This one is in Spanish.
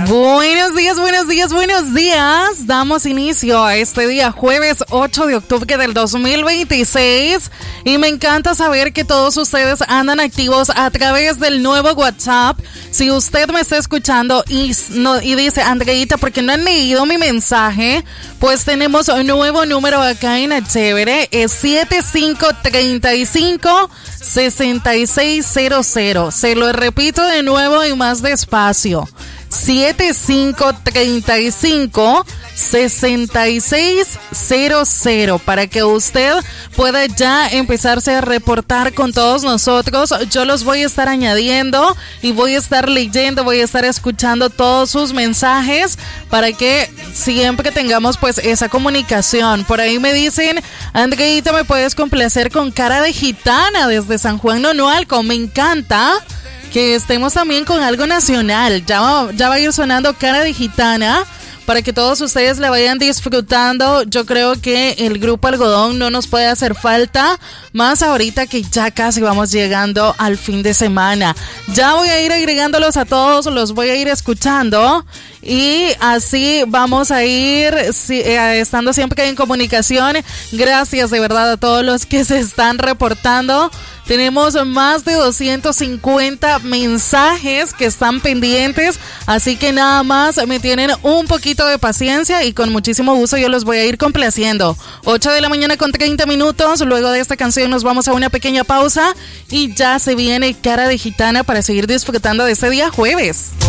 Buenos días. Damos inicio a este día jueves 8 de octubre del 2026 y me encanta saber que todos ustedes andan activos a través del nuevo WhatsApp. Si usted me está escuchando y dice, Andreita, ¿por qué no han leído mi mensaje? Pues tenemos un nuevo número acá en Chévere, es 7535-6600. Se lo repito de nuevo y más despacio. 7535-6600 para que usted pueda ya empezarse a reportar con todos nosotros. Yo los voy a estar añadiendo y voy a estar leyendo, voy a estar escuchando todos sus mensajes para que siempre tengamos pues esa comunicación. Por ahí me dicen, Andreita, ¿me puedes complacer con Cara de Gitana desde San Juan Nonualco? Me encanta que estemos también con algo nacional. Ya va a ir sonando Cara de Gitana para que todos ustedes la vayan disfrutando. Yo creo que el grupo Algodón no nos puede hacer falta, más ahorita que ya casi vamos llegando al fin de semana. Ya voy a ir agregándolos a todos, los voy a ir escuchando y así vamos a ir estando siempre en comunicación. Gracias de verdad a todos los que se están reportando. Tenemos más de 250 mensajes que están pendientes, así que nada más me tienen un poquito de paciencia y con muchísimo gusto yo los voy a ir complaciendo. 8 de la mañana con 30 minutos, luego de esta canción nos vamos a una pequeña pausa y ya se viene Cara de Gitana para seguir disfrutando de este día jueves.